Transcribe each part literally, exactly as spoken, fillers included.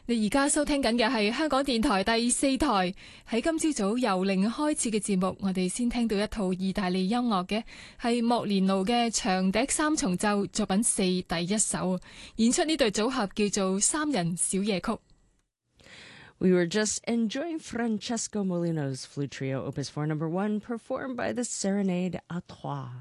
你而家收聽緊嘅係香港電台第四台。喺今朝早由零開始嘅節目，我哋先聽到一套意大利音樂嘅，係莫連奴嘅長笛三重奏作品四第一首，演出呢對組合叫做三人小夜曲。 We were just enjoying Francesco Molino's flute trio, Opus four number one, performed by the Serenade à Trois.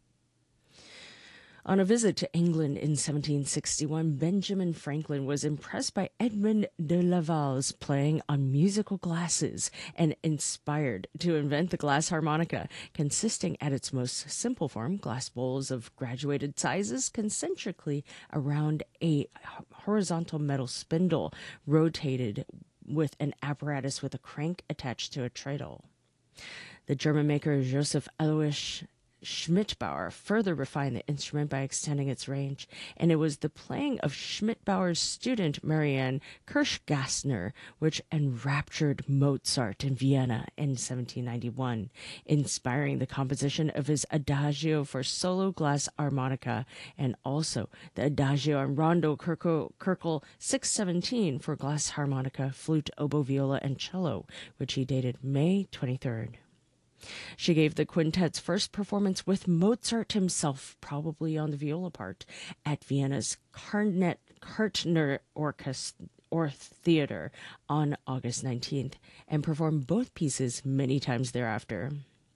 On a visit to England in seventeen sixty-one, Benjamin Franklin was impressed by Edmond de Laval's playing on musical glasses and inspired to invent the glass harmonica, consisting at its most simple form, glass bowls of graduated sizes concentrically around a horizontal metal spindle rotated with an apparatus with a crank attached to a treadle. The German maker Joseph Alois Schmidbauer further refined the instrument by extending its range, and it was the playing of Schmidbauer's student Marianne Kirschgassner which enraptured Mozart in Vienna in seventeen ninety-one, inspiring the composition of his Adagio for solo glass harmonica and also the Adagio and Rondo Köchel six seventeen for glass harmonica, flute, oboe, viola, and cello, which he dated May twenty-third. She gave the quintet's first performance with Mozart himself, probably on the viola part, at Vienna's Karnet Kartner Orchestra or Theater on August nineteenth, and performed both pieces many times thereafter.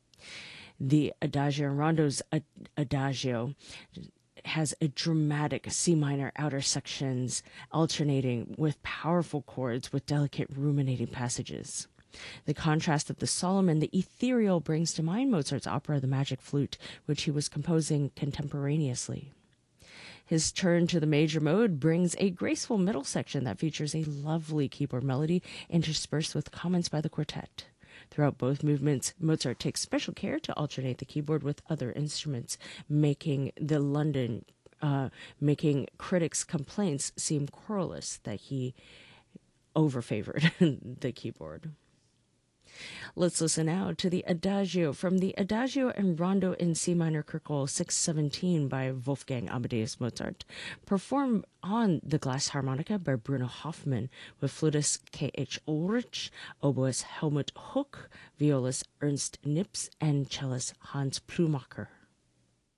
The Adagio and Rondo's Adagio has a dramatic C minor outer sections alternating with powerful chords with delicate ruminating passages. The contrast of the solemn and the ethereal brings to mind Mozart's opera The Magic Flute, which he was composing contemporaneously. His turn to the major mode brings a graceful middle section that features a lovely keyboard melody interspersed with comments by the quartet. Throughout both movements, Mozart takes special care to alternate the keyboard with other instruments, making the London, uh, making critics' complaints seem querulous that he overfavored the keyboard. Let's listen now to the Adagio from the Adagio and Rondo in C minor Köchel six seventeen by Wolfgang Amadeus Mozart, performed on the glass harmonica by Bruno Hoffmann, with flutist K H Ulrich, oboist Helmut Huck, violist Ernst Nips, and cellist Hans Plumacher.